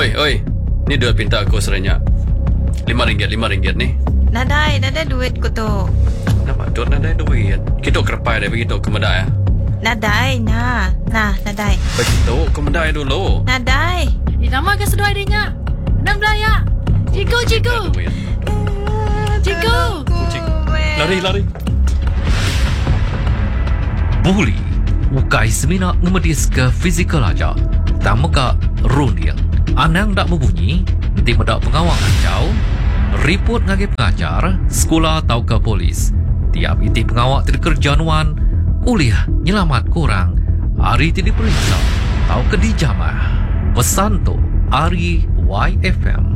Oi. Ni duit pinta aku serenyak. RM5 ni. Nadai duit ko to. Nama duit nak ada duit. Kita kerpai dia begitu ke medai ya. Nadai, nadai. Begitu ke medai dulu. Nadai. Nama ke sedoi dia. Nang belaya. Cikgu. Lari. Bully ukai semina ngemedis ke fizikal aja. Tama ka runil. Anang dak berbunyi, nanti medak pengawang ancau. Report ngagi pengajar, sekolah atau ke polis. Tiap iti pengawak terkerjanuan, uliah nyelamat kurang. Hari tidak diperiksa, atau ke dijamah. Pesan tu, Ari YFM.